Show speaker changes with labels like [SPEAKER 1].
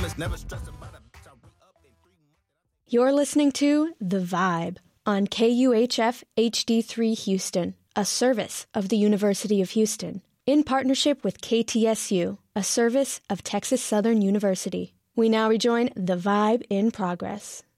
[SPEAKER 1] promise, never stress about a bitch. I re-up in 3 months.
[SPEAKER 2] You're listening to The Vibe on KUHF HD3 Houston, a service of the University of Houston, in partnership with KTSU, a service of Texas Southern University. We now rejoin The Vibe in progress.